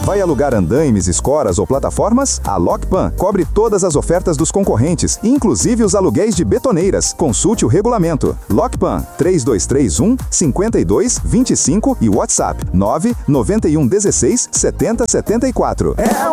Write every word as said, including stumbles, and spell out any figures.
Vai alugar andaimes, escoras ou plataformas? A Lockpan cobre todas as ofertas dos concorrentes, inclusive os aluguéis de betoneiras. Consulte o regulamento. Lockpan três dois três um, cinco dois dois cinco e WhatsApp nove nove um um seis sete zero sete quatro. É